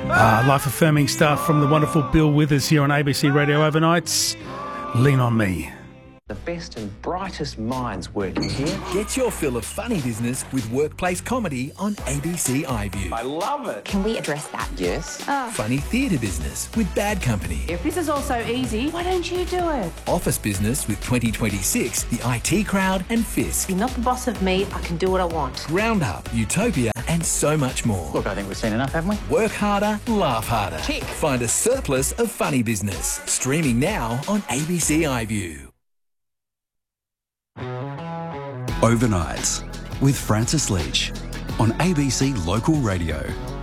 Life-affirming stuff from the wonderful Bill Withers here on ABC Radio Overnights. Lean on me. The best and brightest minds working here. Get your fill of funny business with workplace comedy on ABC iView. I love it. Can we address that? Yes. Funny theatre business with Bad Company. If this is all so easy, why don't you do it? Office business with 2026, the IT Crowd and Fisk. You're not the boss of me. I can do what I want. Roundup, Utopia and so much more. Look, I think we've seen enough, haven't we? Work harder, laugh harder. Tick. Find a surplus of funny business. Streaming now on ABC iView. Overnights with Francis Leach on ABC Local Radio.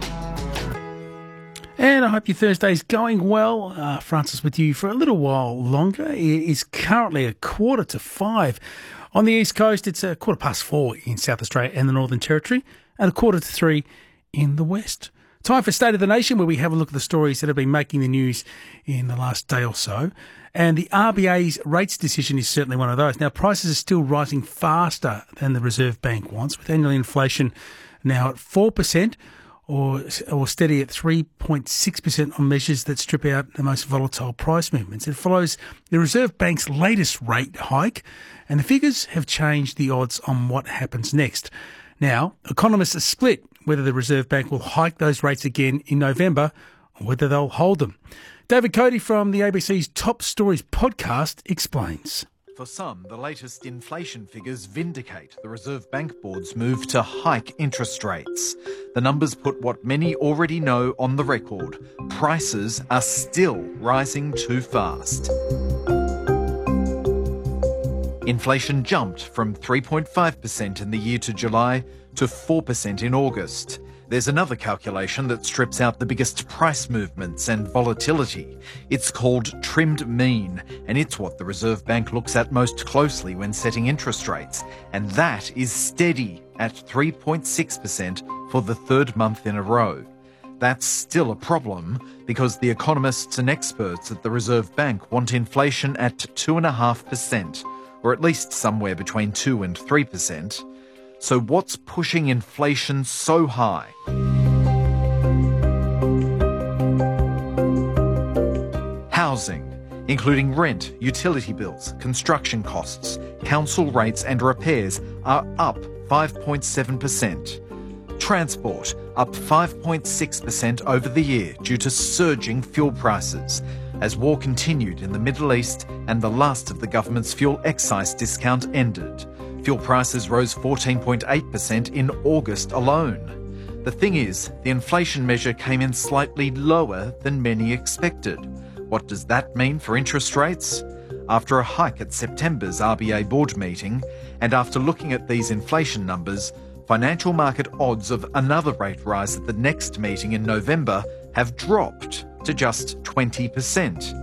And I hope your Thursday's going well. Francis with you for a little while longer. It is currently 4:45. On the East Coast, it's 4:15 in South Australia and the Northern Territory, and 2:45 in the West. Time for State of the Nation, where we have a look at the stories that have been making the news in the last day or so. And the RBA's rates decision is certainly one of those. Now, prices are still rising faster than the Reserve Bank wants, with annual inflation now at 4% or steady at 3.6% on measures that strip out the most volatile price movements. It follows the Reserve Bank's latest rate hike, and the figures have changed the odds on what happens next. Now, economists are split whether the Reserve Bank will hike those rates again in November or whether they'll hold them. David Cody from the ABC's Top Stories podcast explains. For some, the latest inflation figures vindicate the Reserve Bank Board's move to hike interest rates. The numbers put what many already know on the record. Prices are still rising too fast. Inflation jumped from 3.5% in the year to July to 4% in August. There's another calculation that strips out the biggest price movements and volatility. It's called trimmed mean, and it's what the Reserve Bank looks at most closely when setting interest rates. And that is steady at 3.6% for the third month in a row. That's still a problem because the economists and experts at the Reserve Bank want inflation at 2.5%, or at least somewhere between 2 and 3%. So what's pushing inflation so high? Housing, including rent, utility bills, construction costs, council rates and repairs, are up 5.7%. Transport, up 5.6% over the year due to surging fuel prices, as war continued in the Middle East and the last of the government's fuel excise discount ended. Fuel prices rose 14.8% in August alone. The thing is, the inflation measure came in slightly lower than many expected. What does that mean for interest rates? After a hike at September's RBA board meeting, and after looking at these inflation numbers, financial market odds of another rate rise at the next meeting in November have dropped to just 20%.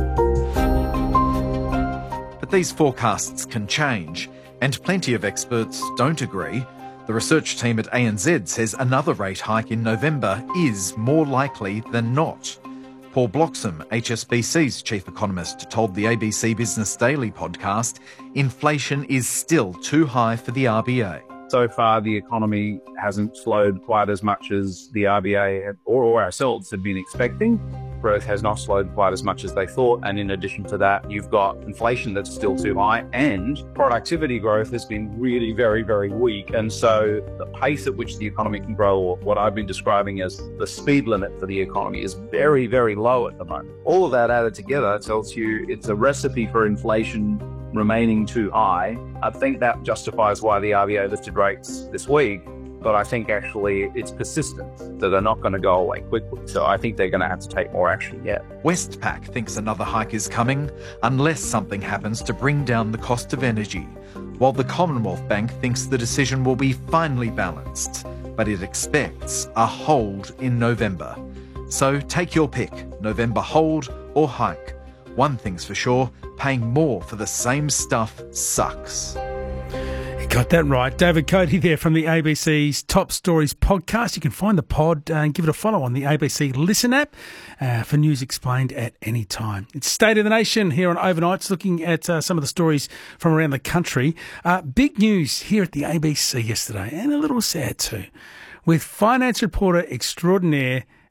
But these forecasts can change. And plenty of experts don't agree. The research team at ANZ says another rate hike in November is more likely than not. Paul Bloxham, HSBC's chief economist, told the ABC Business Daily podcast, inflation is still too high for the RBA. So far, the economy hasn't slowed quite as much as the RBA or ourselves had been expecting. Growth has not slowed quite as much as they thought. And in addition to that, you've got inflation that's still too high, and productivity growth has been really very, very weak. And so the pace at which the economy can grow, or what I've been describing as the speed limit for the economy, is very, very low at the moment. All of that added together tells you it's a recipe for inflation remaining too high. I think that justifies why the RBA lifted rates this week. But I think actually it's persistent, that they're not going to go away quickly. So I think they're going to have to take more action yet. Westpac thinks another hike is coming unless something happens to bring down the cost of energy, while the Commonwealth Bank thinks the decision will be finely balanced, but it expects a hold in November. So take your pick, November hold or hike. One thing's for sure, paying more for the same stuff sucks. Got that right. David Cody there from the ABC's Top Stories podcast. You can find the pod and give it a follow on the ABC Listen app for news explained at any time. It's State of the Nation here on Overnights, looking at some of the stories from around the country. Big news here at the ABC yesterday, and a little sad too, with finance reporter extraordinaire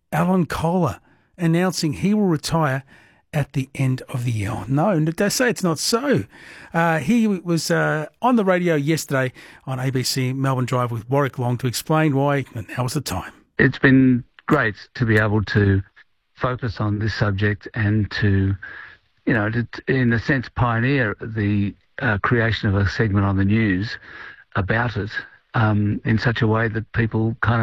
Alan Kohler, announcing he will retire at the end of the year. Oh, no, they say it's not so. He was on the radio yesterday on ABC Melbourne Drive with Warwick Long to explain why, and now was the time. It's been great to be able to focus on this subject and to, in a sense, pioneer the creation of a segment on the news about it in such a way that people kind of